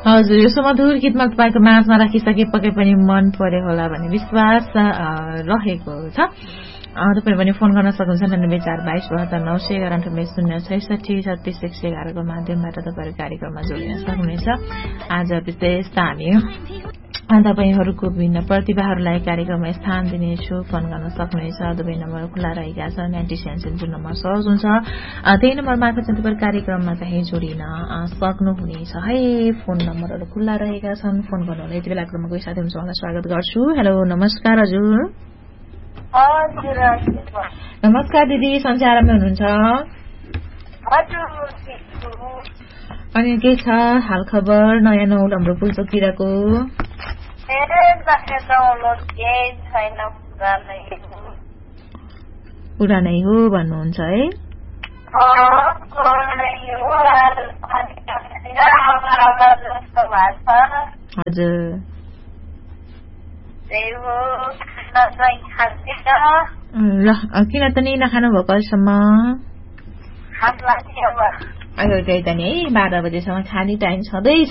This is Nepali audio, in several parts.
हजुर यो सुमधुर गीतमा तपाईँको माझमा राखिसके पक्कै पनि मन पर्यो होला भन्ने विश्वास रहेको छ। तपाईले पनि फोन गर्न सक्नुहुन्छ ९४२७९९६ को माध्यमबाट तपाईहरु कार्यक्रममा जोडिन सक्नुहुनेछ। आज विशेष हामी तपाईहरुको विभिन्न प्रतिभाहरूलाई कार्यक्रममा स्थान दिनेछु। फोन गर्न सक्नुहुनेछ। दुवै नम्बर खुला रहेका छन्। 96 जुन नम्बर सहज हुन्छ त्यही नम्बर मार्फत चाहिँ तपाईहरु कार्यक्रममा चाहिँ जोडिन सक्नुहुनेछ है। फोन नम्बरहरु खुला रहेका छन्। फोन गर्नुहोला। यति बेला क्रममा कोही साथी हुन्छ उहाँलाई स्वागत गर्छु। हेलो नमस्कार हजुर। हजुर नमस्कार दिदी, सन्चै आराममै हुनुहुन्छ? हजुर। अनि के छ हाल खबर नयाँ नौलो हाम्रो पुल्चोकतिरको? पुरानै हो भन्नुहुन्छ है? हजुर। ल किन त नि नखानु भएको अहिलेसम्म? अहिले त्यही त नि 12 बजेसम्म खाने टाइम छँदैछ।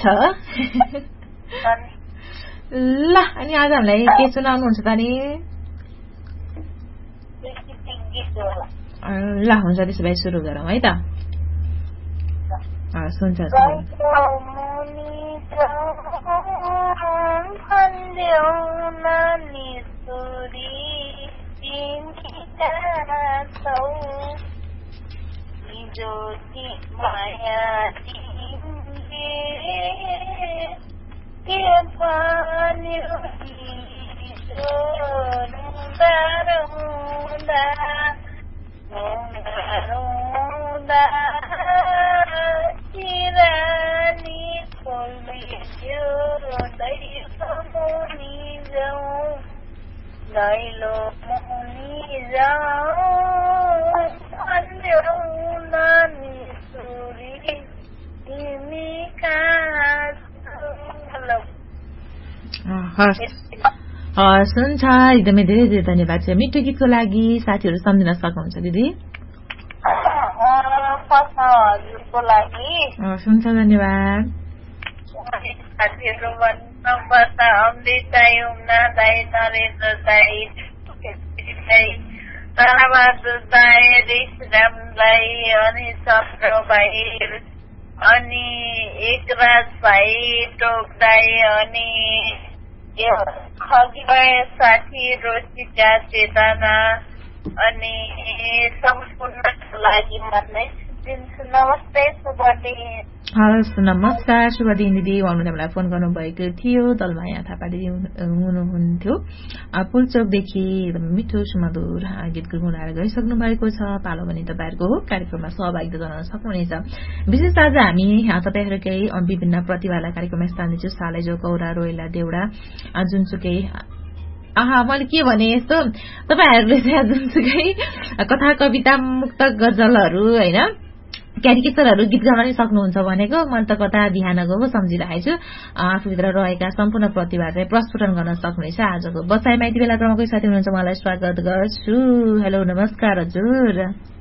ल अनि आज हामीलाई के सुनाउनुहुन्छ त नि? ल हुन्छ त्यसो भए सुरु गरौँ है त। सुन्छ ज्योति माया तिमीले के पान्यो रुँदा रुँदा रुँदा चिरानी खोल्यो दैलो मुनि जाउँ दैलो मुनि जाउँ हुन्छ एकदमै धेरै धेरै धन्यवाद छ मिठो गीतको लागि। साथीहरू सम्झिन सक्नुहुन्छ दिदी? हजुरको लागि हुन्छ धन्यवाद। साथीहरू भन्नुपर्छ अमृताई उम्ना दाई नरेन्द्र दाई ताराबहादुर दाई ऋषराम दाई अनि सप्रो भाइ अनि एकराज भाइ टोक दाई अनि खगिबाई साथी रोसिका चेतना अनि सम्पूर्णको लागि भन्दै दिन्छु। नमस्ते शुभ दिन। हवस् नमस्कार शुभ दिन दिदी। उहाँले हामीलाई फोन गर्नुभएको थियो। दलमाया थापा दिदी हुनुहुन्थ्यो पुल्चोकदेखि। एकदम मिठो सुमधुर गीत गुनगुनाएर गइसक्नु भएको छ। पालो भने तपाईँहरूको कार्यक्रममा सहभागिता जनाउन सक्नुहुनेछ। विशेष आज हामी तपाईँहरूकै विभिन्न प्रतिभालाई कार्यक्रममा स्थान दिन्छु। सालेजो कौरा रोइला देउडा जुनसुकै मैले के भने यस्तो तपाईँहरूले चाहिँ जुनसुकै कथा कविता मुक्तक गजलहरू होइन क्यारिकेचरहरू गीत गाउन पनि सक्नुहुन्छ भनेको मैले त कता बिहान गएको सम्झिरहेको छु। आफूभित्र रहेका सम्पूर्ण प्रतिभा चाहिँ प्रस्फुटन गर्न सक्नुहुनेछ। आजको बसाइमा यति बेला क्रमकै साथी हुनुहुन्छ उहाँलाई स्वागत गर्छु। हेलो नमस्कार हजुर।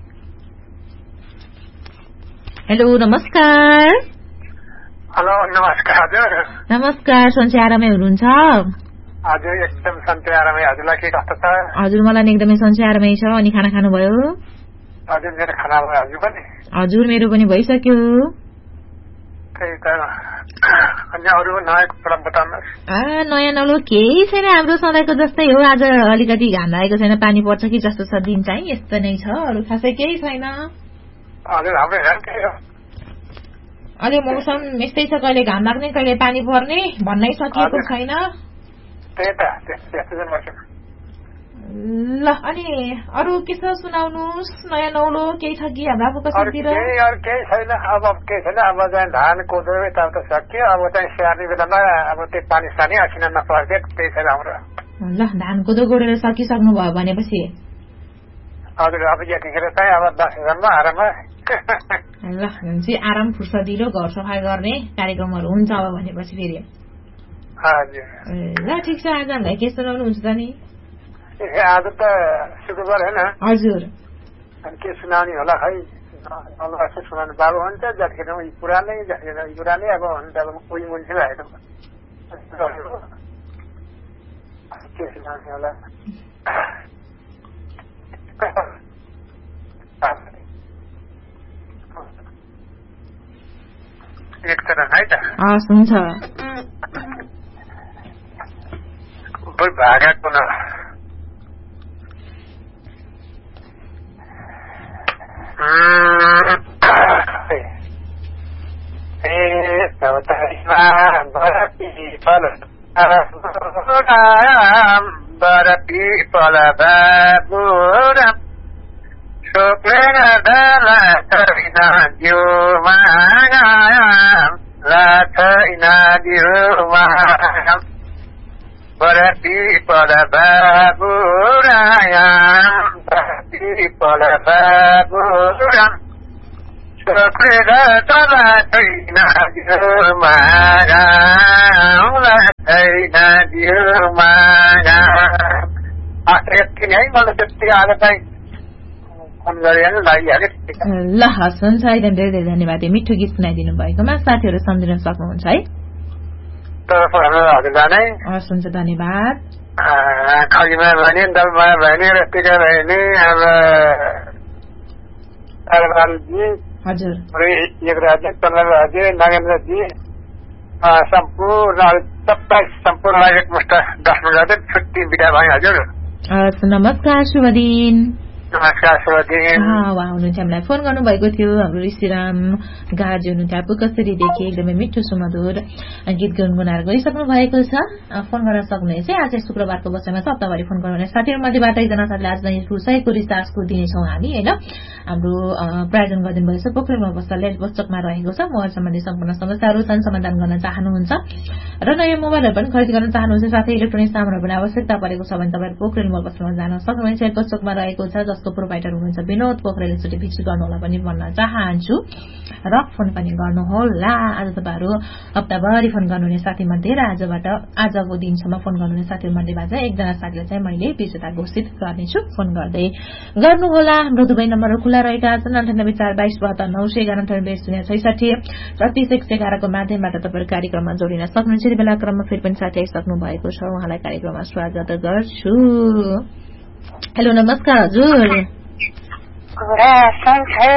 हेलो नमस्कार। हेलो नमस्कार हजुर। नमस्कार सन्चै आरामै हुनुहुन्छ? हजुर एकदम सन्चै आरामै। हजुरलाई के कस्तो छ? हजुर मलाई एकदमै सन्चै आरामै छ। अनि खाना खानुभयो? हजुर मेरो खाना भयो। हजुर पनि? हजुर मेरो पनि भइसक्यो। त्यही त। अनि अरू नयाँ कुरा बताउनुहोस्। नयाँ नलो केही छैन, हाम्रो सधैँको जस्तै हो। आज अलिकति घाम लागेको छैन, पानी पर्छ कि जस्तो छ दिन चाहिँ, यस्तो नै छ। अरू खासै केही छैन। हजुर हाम्रो यहाँ त्यही हो। अहिले मौसम यस्तै छ, कहिले घाम लाग्ने कहिले पानी पर्ने भन्नै सकिएको छैन। त्यही त त्यस्तो चाहिँ मौसम। ल अनि अरू के छ सुनाउनुहोस्? नयाँ नौलो केही छ कि हाम्रो कसैतिर? अरू केही छैन। अब केही छैन। अब चाहिँ धान कोदो यताउता सक्यो। अब चाहिँ स्याहार्ने बेलामा अब त्यही पानी सानी असिना नपर्छ। त्यही छैन हाम्रो। ल धान कोदो गोडेर सकिसक्नु भयो भनेपछि? हजुर अब यतिखेर चाहिँ अब 10 हजारमा आराममा। ल चाहिँ आराम फुर्सदिलो घर सफा गर्ने कार्यक्रमहरू हुन्छ अब भनेपछि फेरि। हजुर ल ठिक छ। आज हामीलाई के सुनाउनुहुन्छ त नि? आज त शुक्रबार होइन? हजुर। अनि के सुनाउने होला खै। नलगाएको सुनाउनु बाबु हुन्छ जतिखेर पुरानै पुरानै अब हुन्छ अब कोही मुन्सी भएको के सुनाउने होला एकचरण है त हस् हुन्छ भागाको न पिपल बाबुराम शोक्लेन दला छैन जिउमा ला छैन जिउमा पिपल बाबुराम पिपल बाबुराम शोक्लेन दला छैन जिउमा छैन जिउमा यति नै मलाई त्यति आएर चाहिँ फोन गरेर लागिहाल्यो ल हस् हुन्छ एकदम धेरै धेरै धन्यवाद मिठो गीत सुनाइदिनु भएकोमा साथीहरू सम्झिन सक्नुहुन्छ है हजुर जाने हस् हुन्छ धन्यवाद खगीमा भने दलमा भने रक्तिका भने अब अरबालजी हजुर युवराजी चन्द्रबाजी नगेन्द्रजी सम्पूर्ण सम्पूर्णलाई एकमुष्ट 10 मिनट छुट्टी बिदा भयो हजुर नमस्कार शुभ दिन नमस्कार शुभ दिन उहाँ हुनुहुन्थ्यो हामीलाई फोन गर्नुभएको थियो हाम्रो ऋषिराम गार्जी हुनुहुन्थ्यो आफू कसरी देखे एकदमै मिठो सुमधुर गीत गुनगुनाएर गइसक्नु भएको छ फोन गर्न सक्नुहुनेछ आज शुक्रबारको बसाइमा छ हप्ताभरि फोन गर्नुहुने साथीहरू मध्येबाट एकजना साथीले आज नै रुसाईको रिचार्जको दिनेछौँ हामी होइन हाम्रो प्रायोजन गरिदिनु भएको छ पोखरेलमा बस्दा लेट बच्चकमा रहेको छ मोबाइल सम्बन्धी सम्पूर्ण समस्याहरू छन् समाधान गर्न चाहनुहुन्छ र नयाँ मोबाइलहरू पनि खरिद गर्न चाहनुहुन्छ साथै इलेक्ट्रोनिक सामानहरू पनि आवश्यकता परेको छ भने तपाईहरु पोखरेल मोबाइल बस्नमा जान सक्नुहुन्छ लेट बच्चकमा रहेको छ जसको प्रोभाइडर हुनुहुन्छ विनोद पोखरेलले एकचोटि भिजिट गर्नुहोला पनि भन्न चाहन्छु र फोन पनि गर्नुहोला आज तपाईहरु हप्ताभरि फोन गर्नुहुने साथी मध्ये र आजको दिनसम्म फोन गर्नुहुने साथीहरु मध्येबाट एकजना साथीलाई चाहिँ मैले विजेता घोषित गर्नेछु फोन गर्दै गर्नुहोला हाम्रो दुवै नम्बरहरू खुला रहेका छन् 9842729066 को माध्यमबाट तपाईहरु कार्यक्रममा जोडिन सक्नुहुन्छ यति बेला क्रममा फेरि पनि साथी आइसक्नु भएको छ उहाँलाई कार्यक्रममा स्वागत गर्छु हेलो नमस्कार हजुर